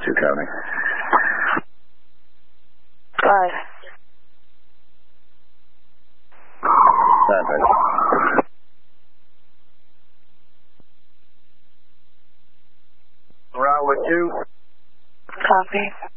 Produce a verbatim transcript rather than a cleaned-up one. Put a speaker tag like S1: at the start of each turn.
S1: two counting.
S2: Five.
S1: Seven. Route with two.
S2: Copy.